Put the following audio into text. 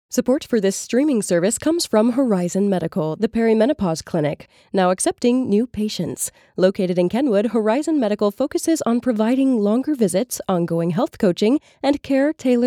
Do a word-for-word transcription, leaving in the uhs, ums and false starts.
Support for this streaming service comes from Horizon Medical, the perimenopause clinic, now accepting new patients. Located in Kenwood, Horizon Medical focuses on providing longer visits, ongoing health coaching, and care tailored